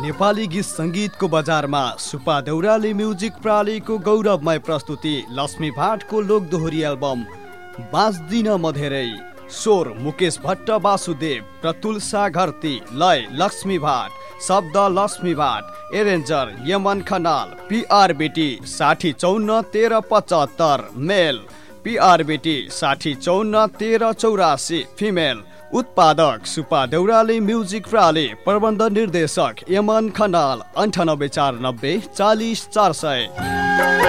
नेपाली गीत सङ्गीतको बजारमा सुपा देउराली म्युजिक प्रणालीको गौरवमय प्रस्तुति लक्ष्मी भाटको लोकदोहोरी एल्बम बाँच्दिन म धेरै। स्वर मुकेश भट्ट वासुदेव, प्रतुल साघर्ती, लय लक्ष्मी भाट, शब्द लक्ष्मी भाट, एरेन्जर यमन खनाल, PRBT 6054 1375 मेल, PRBT 6054 1384 फिमेल। उत्पादक सुपा देउराली म्युजिक प्रणाली, प्रबन्ध निर्देशक यमन खनाल, 9849 40 400।